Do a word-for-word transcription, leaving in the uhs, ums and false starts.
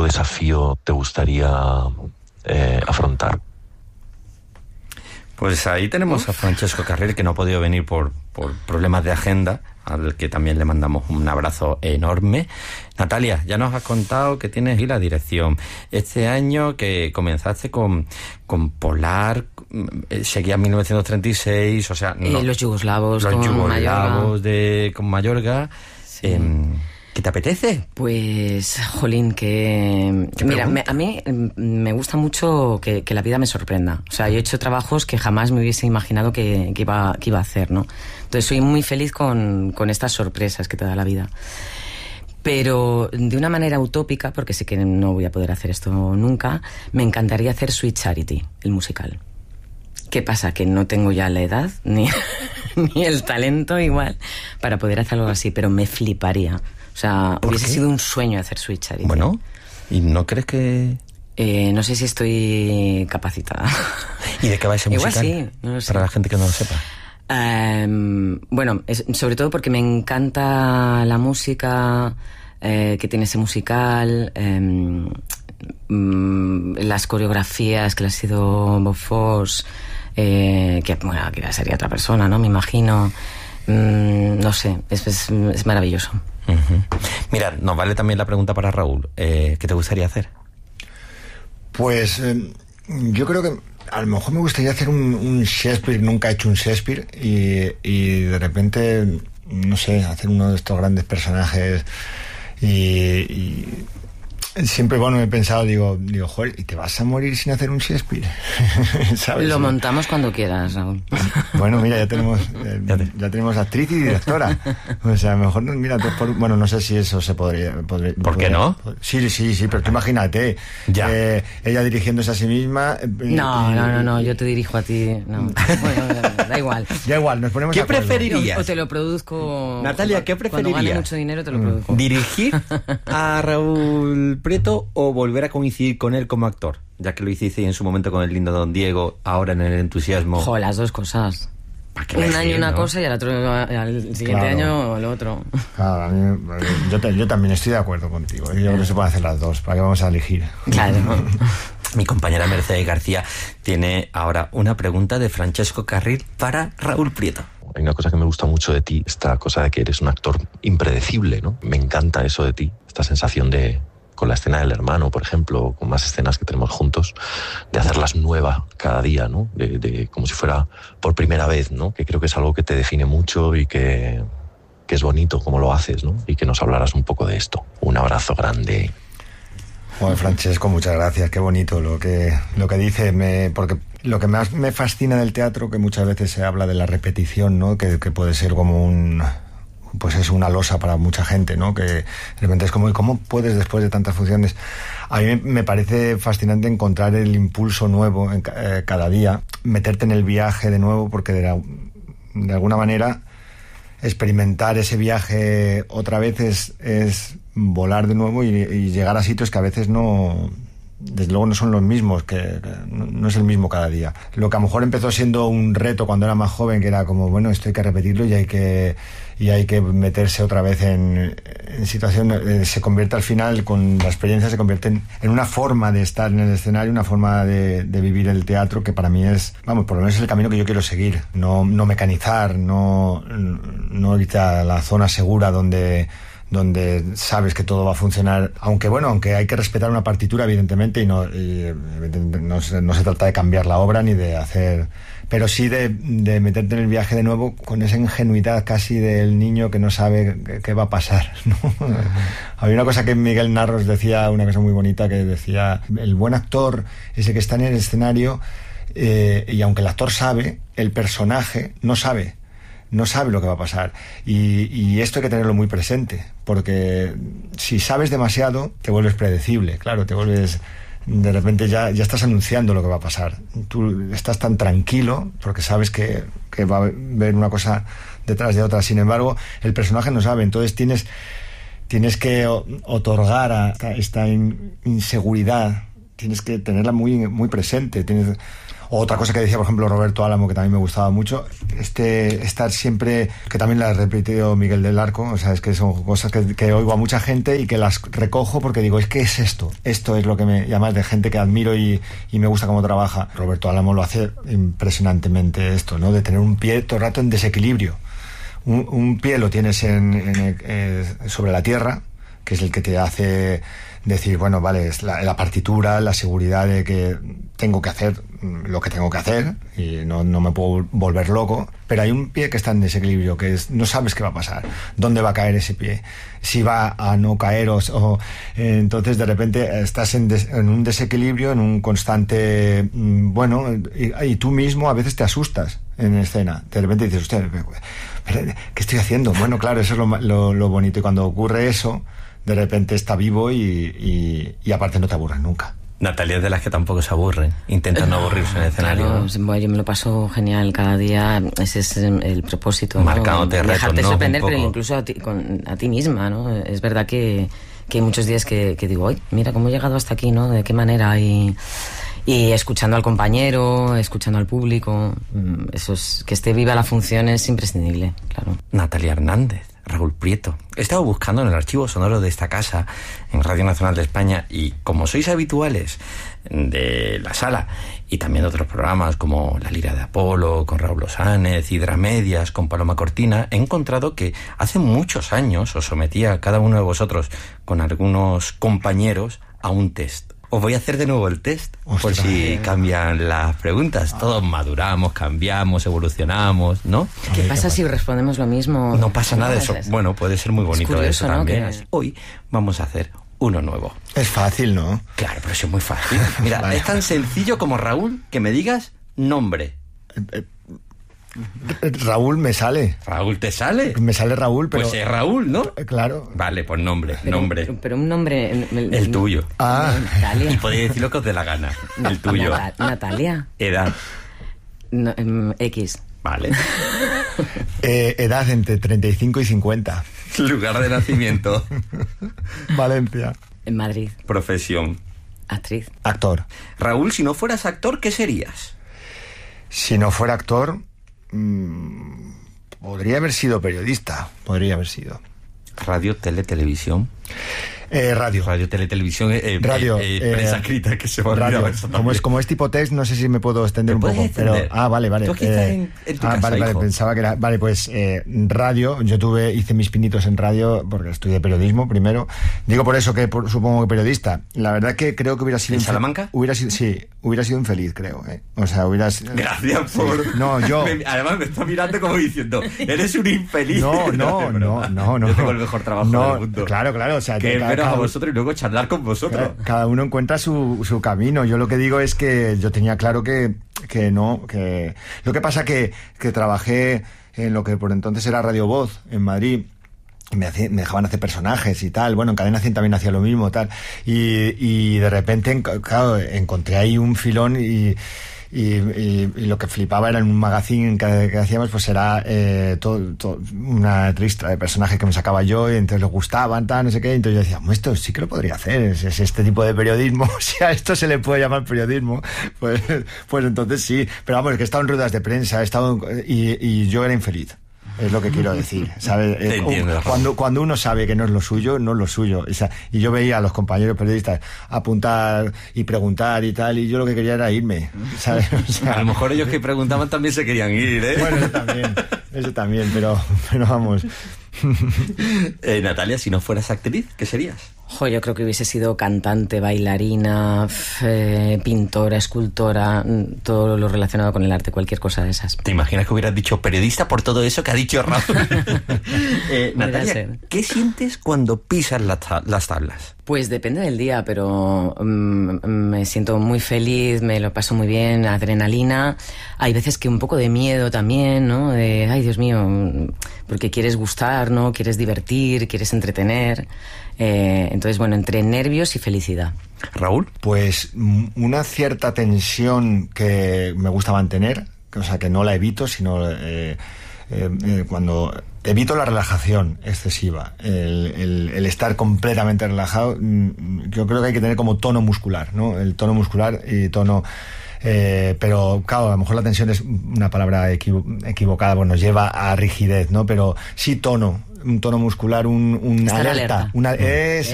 desafío te gustaría eh, afrontar? Pues ahí tenemos a Francesco Carril, que no ha podido venir por, por problemas de agenda, al que también le mandamos un abrazo enorme. Natalia, ya nos has contado que tienes ahí la dirección. Este año que comenzaste con, con Polar, seguías mil novecientos treinta y seis, o sea... No, eh, los yugoslavos los con yugoslavos Mayorga. De, con Mayorga. Sí. Eh, ¿Qué te apetece? Pues, jolín, que... Mira, me, a mí me gusta mucho que, que la vida me sorprenda. O sea, yo he hecho trabajos que jamás me hubiese imaginado que, que, iba, que iba a hacer, ¿no? Entonces soy muy feliz con, con estas sorpresas que te da la vida. Pero de una manera utópica, porque sé que no voy a poder hacer esto nunca, me encantaría hacer Sweet Charity, el musical. ¿Qué pasa? Que no tengo ya la edad ni, ni el talento igual para poder hacer algo así, pero me fliparía. O sea, hubiese qué? sido un sueño hacer Sweet Charity. Bueno, ¿y no crees que...? Eh, no sé si estoy capacitada. ¿Y de qué va ese musical? Igual sí, no lo sé. Para la gente que no lo sepa. Um, bueno, es, sobre todo porque me encanta la música eh, que tiene ese musical, um, um, las coreografías que le ha sido Bob Fosse, eh, que bueno, que ya sería otra persona, ¿no? Me imagino. Um, no sé, es, es, es maravilloso. Uh-huh. Mira, nos vale también la pregunta para Raúl. Eh, ¿Qué te gustaría hacer? Pues eh, yo creo que a lo mejor me gustaría hacer un, un Shakespeare. Nunca he hecho un Shakespeare y, y de repente, no sé, hacer uno de estos grandes personajes y... y siempre, bueno, he pensado, digo, digo, joder, ¿y te vas a morir sin hacer un Shakespeare? ¿Sabes? Lo montamos cuando quieras, Raúl. Bueno, mira, ya tenemos eh, ya tenemos actriz y directora. O sea, mejor, mira, por, bueno, no sé si eso se podría... podría ¿Por qué podría, no? Sí, sí, sí, pero tú imagínate, ya. Eh, ella dirigiéndose a sí misma... Eh, no, y, no, no, no, yo te dirijo a ti. No. Bueno, da igual. Da igual, nos ponemos ¿Qué de acuerdo. preferirías? O te lo produzco... Natalia, ¿qué preferirías? Cuando gane mucho dinero te lo produzco. ¿Dirigir a Raúl Prieto o volver a coincidir con él como actor? Ya que lo hiciste en su momento con el lindo Don Diego, ahora en El entusiasmo. Jo, las dos cosas. Un elegir, año una ¿no? cosa y al otro al siguiente Claro. año lo otro. Claro, a mí, yo, te, yo también estoy de acuerdo contigo. Yo creo que se pueden hacer las dos. ¿Para qué vamos a elegir? Claro. Mi compañera Mercedes García tiene ahora una pregunta de Francesco Carril para Raúl Prieto. Hay una cosa que me gusta mucho de ti, esta cosa de que eres un actor impredecible, ¿no? Me encanta eso de ti, esta sensación de, con la escena del hermano, por ejemplo, o con más escenas que tenemos juntos, de hacerlas nuevas cada día, ¿no? De, de, como si fuera por primera vez, ¿no? Que creo que es algo que te define mucho y que, que es bonito como lo haces, ¿no? Y que nos hablaras un poco de esto. Un abrazo grande. Bueno, Francesco, muchas gracias. Qué bonito lo que lo que dice, me, porque lo que más me fascina del teatro, que muchas veces se habla de la repetición, ¿no? Que, que puede ser como un, pues es una losa para mucha gente, ¿no? Que de repente es como, ¿cómo puedes después de tantas funciones? A mí me, me parece fascinante encontrar el impulso nuevo en, eh, cada día, meterte en el viaje de nuevo, porque de, la, de alguna manera experimentar ese viaje otra vez es, es volar de nuevo y, y llegar a sitios que a veces no, desde luego no son los mismos, que, que no, no es el mismo cada día. Lo que a lo mejor empezó siendo un reto cuando era más joven, que era como, bueno, esto hay que repetirlo y hay que y hay que meterse otra vez en, en situación, eh, se convierte al final, con la experiencia, se convierte en, en una forma de estar en el escenario, una forma de, de vivir el teatro que para mí es, vamos, por lo menos es el camino que yo quiero seguir. No, no mecanizar, no, no irte a la zona segura donde... donde sabes que todo va a funcionar, aunque bueno, aunque hay que respetar una partitura, evidentemente, y no, y, no, se, no se trata de cambiar la obra ni de hacer, pero sí de, de meterte en el viaje de nuevo con esa ingenuidad casi del niño que no sabe qué, qué va a pasar, ¿no? Uh-huh. Había una cosa que Miguel Narros decía, una cosa muy bonita, que decía, el buen actor es el que está en el escenario eh, y aunque el actor sabe, el personaje no sabe. No sabe lo que va a pasar y, y esto hay que tenerlo muy presente, porque si sabes demasiado te vuelves predecible, claro, te vuelves, de repente ya, ya estás anunciando lo que va a pasar, tú estás tan tranquilo porque sabes que, que va a haber una cosa detrás de otra. Sin embargo, el personaje no sabe, entonces tienes, tienes que otorgar a esta, esta inseguridad, tienes que tenerla muy, muy presente, tienes... Otra cosa que decía, por ejemplo, Roberto Álamo, que también me gustaba mucho, este estar siempre, que también la ha repetido Miguel del Arco, o sea, es que son cosas que, que oigo a mucha gente y que las recojo porque digo, es que es esto, esto es lo que me llama, de gente que admiro y, y me gusta cómo trabaja. Roberto Álamo lo hace impresionantemente, esto, ¿no? De tener un pie todo el rato en desequilibrio. Un, un pie lo tienes en, en, eh, sobre la tierra, que es el que te hace decir, bueno, vale, es la, la partitura, la seguridad de que tengo que hacer lo que tengo que hacer y no, no me puedo volver loco, pero hay un pie que está en desequilibrio, que es, no sabes qué va a pasar, dónde va a caer ese pie, si va a no caer o, o eh, entonces de repente estás en, des, en un desequilibrio, en un constante, mm, bueno, y, y tú mismo a veces te asustas en escena, de repente dices, usted, ¿qué estoy haciendo? Bueno, claro, eso es lo, lo, lo bonito, y cuando ocurre eso, de repente está vivo y, y, y aparte no te aburres nunca. Natalia es de las que tampoco se aburren, intentan no aburrirse en el escenario. Claro, ¿no? Yo me lo paso genial cada día, ese es el propósito, marcándote ¿no? retos, dejarte ¿no? sorprender, pero incluso a ti, con, a ti misma, ¿no? Es verdad que, que hay muchos días que, que digo, ay, mira cómo he llegado hasta aquí, ¿no? De qué manera, y, y escuchando al compañero, escuchando al público, eso es, que esté viva la función es imprescindible, claro. Natalia Hernández, Raúl Prieto. He estado buscando en el archivo sonoro de esta casa, en Radio Nacional de España, y como sois habituales de la sala y también de otros programas como La Lira de Apolo, con Raúl Osánez, Hidramedias, con Paloma Cortina, he encontrado que hace muchos años os sometía a cada uno de vosotros con algunos compañeros a un test. Os voy a hacer de nuevo el test, Ostras. por si cambian las preguntas. Todos maduramos, cambiamos, evolucionamos, ¿no? ¿Qué pasa si respondemos lo mismo? No pasa nada de eso. Bueno, puede ser muy bonito curioso, eso ¿no? también. Que... Hoy vamos a hacer uno nuevo. Es fácil, ¿no? Claro, pero eso es muy fácil. Mira, vale. Es tan sencillo como, Raúl, que me digas nombre. Eh, eh. Raúl me sale. ¿Raúl te sale? Me sale Raúl, pero... Pues es Raúl, ¿no? Claro. Vale, pues nombre, pero, nombre. Pero, pero un nombre... El, el tuyo. Ah. Natalia. Y podéis decir lo que os dé la gana. El tuyo. Nat- Natalia. Edad. No, um, X. Vale. eh, edad entre treinta y cinco y cincuenta. Lugar de nacimiento. Valencia. En Madrid. Profesión. Actriz. Actor. Raúl, si no fueras actor, ¿qué serías? Si no fuera actor... Mmm, podría haber sido periodista. Podría haber sido. Radio, tele, televisión. Eh, radio. Radio, tele, televisión. Eh, radio. Eh, eh, prensa eh, escrita, que se va a radio. Eso como es como es tipo text, no sé si me puedo extender un poco. Pero ah, vale, vale. Tú aquí estás en, en tu ah, casa, vale, vale. hijo. Pensaba que era. Vale, pues eh, radio. Yo tuve, hice mis pinitos en radio porque estudié periodismo primero. Digo por eso que por, supongo que periodista. La verdad que creo que hubiera sido. ¿En Salamanca? Hubiera sido, sí, hubiera sido infeliz, creo. Eh. O sea, hubieras. Gracias por. Sí. No, yo. Me, además me está mirando como diciendo, eres un infeliz. No, no, no, no, no. Yo tengo el mejor trabajo no, del mundo. Claro, claro. O sea, que cada, veros cada, a vosotros y luego charlar con vosotros. Cada, cada uno encuentra su, su camino. Yo lo que digo es que yo tenía claro que, que no, que lo que pasa que, que trabajé en lo que por entonces era Radio Voz en Madrid. Me, hacía, me dejaban hacer personajes y tal. Bueno, en Cadena cien también hacía lo mismo, tal. Y, y de repente, claro, encontré ahí un filón y Y, y, y lo que flipaba era en un magazine que, que hacíamos, pues era eh, todo, todo, una ristra de personajes que me sacaba yo y entonces les gustaban, tal, no sé qué, y entonces yo decía, esto sí que lo podría hacer, es, es este tipo de periodismo, si a esto se le puede llamar periodismo, pues, pues entonces sí, pero vamos, que he estado en ruedas de prensa, he estado en, y, y yo era infeliz. Es lo que quiero decir, ¿sabes? Te entiendo. Cuando, cuando uno sabe que no es lo suyo, no es lo suyo. O sea, y yo veía a los compañeros periodistas apuntar y preguntar y tal, y yo lo que quería era irme, ¿sabes? O sea, a lo mejor ellos que preguntaban también se querían ir, ¿eh? Bueno, eso también, eso también, pero, pero vamos. eh, Natalia, si no fueras actriz, ¿qué serías? Jo, yo creo que hubiese sido cantante, bailarina, eh, pintora, escultora, todo lo relacionado con el arte, cualquier cosa de esas. ¿Te imaginas que hubieras dicho periodista por todo eso que ha dicho Raúl? eh, Natalia, ¿qué sientes cuando pisas la ta- las tablas? Pues depende del día, pero um, me siento muy feliz, me lo paso muy bien, adrenalina. Hay veces que un poco de miedo también, ¿no? De, ay, Dios mío, porque quieres gustar, ¿no? Quieres divertir, quieres entretener. Eh, entonces, bueno, entre nervios y felicidad. ¿Raúl? Pues una cierta tensión que me gusta mantener, o sea, que no la evito, sino eh, eh, eh, cuando evito la relajación excesiva, el, el, el estar completamente relajado, yo creo que hay que tener como tono muscular, ¿no? El tono muscular y tono... Eh, pero claro, a lo mejor la tensión es una palabra equivo- equivocada, bueno, nos lleva a rigidez, ¿no? Pero sí tono, un tono muscular, un, un alerta, alerta. Una, es